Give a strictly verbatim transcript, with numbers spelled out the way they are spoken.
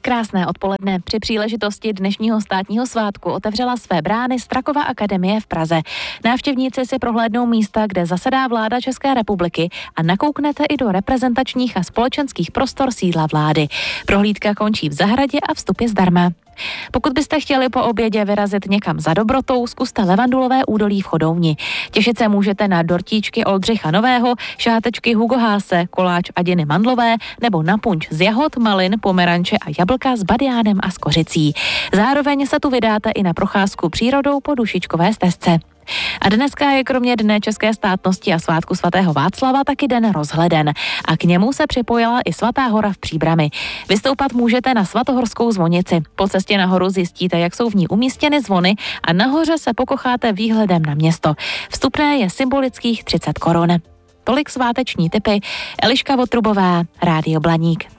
Krásné odpoledne. Při příležitosti dnešního státního svátku otevřela své brány Strakova akademie v Praze. Návštěvníci si prohlédnou místa, kde zasedá vláda České republiky a nakouknete i do reprezentačních a společenských prostor sídla vlády. Prohlídka končí v zahradě a vstup je zdarma. Pokud byste chtěli po obědě vyrazit někam za dobrotou, zkuste Levandulové údolí v Chodouni. Těšit se můžete na dortíčky Oldřicha Nového, šátečky Hugo Haase, koláč Adiny Mandlové nebo na punč z jahod, malin, pomeranče a jablka s badiánem a s kořicí. Zároveň se tu vydáte i na procházku přírodou po Dušičkové stezce. A dneska je kromě Dne české státnosti a svátku svatého Václava taky den rozhleden. A k němu se připojila i Svatá hora v Příbrami. Vystoupat můžete na Svatohorskou zvonici. Po cestě nahoru zjistíte, jak jsou v ní umístěny zvony a nahoře se pokocháte výhledem na město. Vstupné je symbolických třicet korun. Tolik sváteční tipy. Eliška Votrubová, Rádio Blaník.